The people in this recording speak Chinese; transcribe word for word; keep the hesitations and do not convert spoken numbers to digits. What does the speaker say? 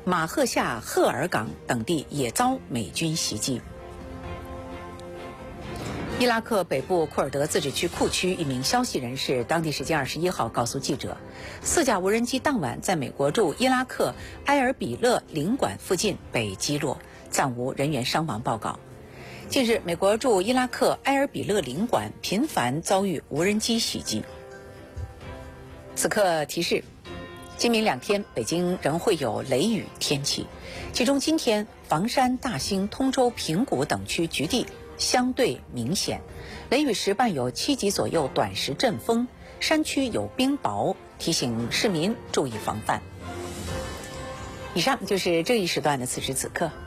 马赫夏、赫尔港等地也遭美军袭击。伊拉克北部库尔德自治区库区一名消息人士，当地时间二十一号告诉记者，四架无人机当晚在美国驻伊拉克埃尔比勒领馆附近被击落，暂无人员伤亡报告。近日，美国驻伊拉克埃尔比勒领馆频繁遭遇无人机袭击。此刻提示，今明两天北京仍会有雷雨天气，其中今天房山、大兴、通州、平谷等区局地相对明显，雷雨时伴有七级左右短时阵风，山区有冰雹，提醒市民注意防范。以上就是这一时段的此时此刻。